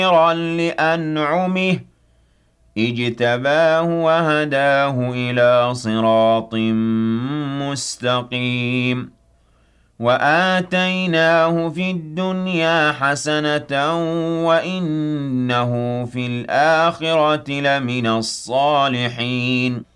شاكرا لأنعمه اجتباه وهداه إلى صراط مستقيم وآتيناه في الدنيا حسنة وإنه في الآخرة لمن الصالحين